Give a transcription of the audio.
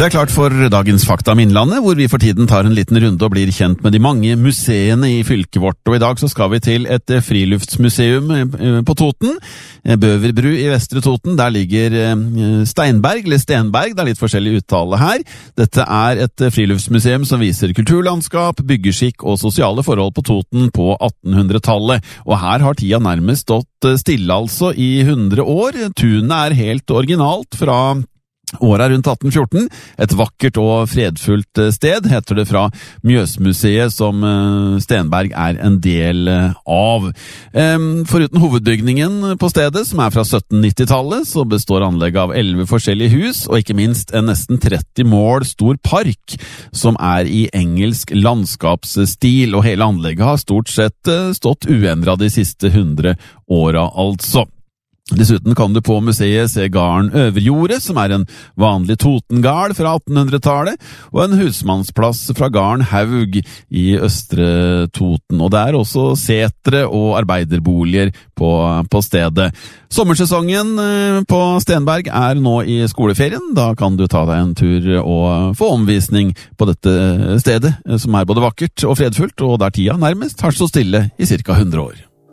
Det klart for dagens Fakta om Innlandet, hvor vi for tiden tar en liten runde og blir kjent med de mange museene i fylket vårt. Og i dag så skal vi til et friluftsmuseum på Toten, Bøverbru i Vestre Toten. Der ligger Steinberg, eller Stenberg, det er litt forskjellig uttale her. Dette er et friluftsmuseum som viser kulturlandskap, byggeskikk og sosiale forhold på Toten på 1800-tallet. Og her har tida nærmest stått stille altså i 100 år. Tunet er helt originalt fra året rundt 1814, et vakkert og fredfullt sted, heter det fra Mjøsmuseet, som Stenberg er en del av. Foruten hovedbygningen på stedet, som er fra 1790-tallet, så består anlegget av 11 forskjellige hus, og ikke minst en nesten 30 mål stor park, som er i engelsk landskapsstil, og hele anlegget har stort sett stått uendret de siste 100 åra altså. Dessuten kan du på museet se garden Øverjordet, som er en vanlig Totengard fra 1800-tallet, og en husmannsplass fra garden Haug i Østre Toten. Og det er også setre og arbeiderboliger på stedet. Sommersesongen på Stenberg er nå i skoleferien. Da kan du ta deg en tur og få omvisning på dette stedet, som er både vakkert og fredfullt, og der tida nærmest har stått stille i ca. 100 år.